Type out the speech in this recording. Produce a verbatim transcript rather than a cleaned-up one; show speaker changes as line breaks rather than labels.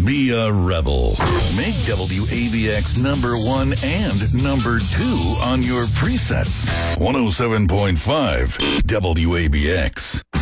Be a rebel. Make W A B X number one and number two on your presets. one oh seven point five W A B X.